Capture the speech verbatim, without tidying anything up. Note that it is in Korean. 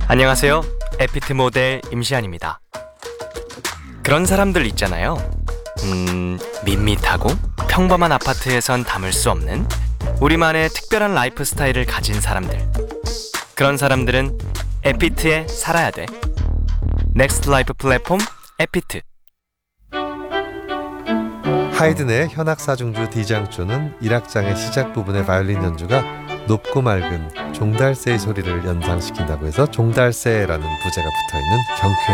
안녕하세요. 에피트 모델 임시안입니다. 그런 사람들 있잖아요. 음, 밋밋하고 평범한 아파트에선 담을 수 없는 우리만의 특별한 라이프 스타일을 가진 사람들. 그런 사람들은 에피트에 살아야 돼. 넥스트 라이프 플랫폼 에피트. 하이든의 현악사중주 D장조는 일 악장의 시작 부분의 바이올린 연주가 높고 맑은 종달새의 소리를 연상시킨다고 해서 종달새라는 부제가 붙어있는 경쾌한